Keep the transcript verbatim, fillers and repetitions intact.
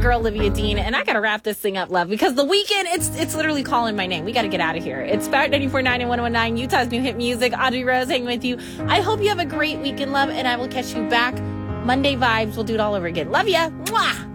girl, Olivia Dean, and I got to wrap this thing up, love, because the weekend, it's it's literally calling my name. We got to get out of here. It's Spark ninety-four point nine and one oh one nine, Utah's new hit music. Audrey Rose hanging with you. I hope you have a great weekend, love, and I will catch you back Monday vibes. We'll do it all over again. Love ya. Mwah.